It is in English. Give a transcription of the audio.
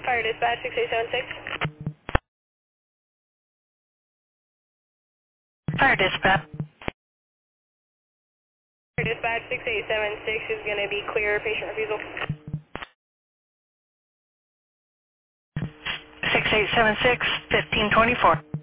Fire dispatch 6876. Fire dispatch. Fire dispatch 6876 is going to be clear patient refusal. 6876, 1524.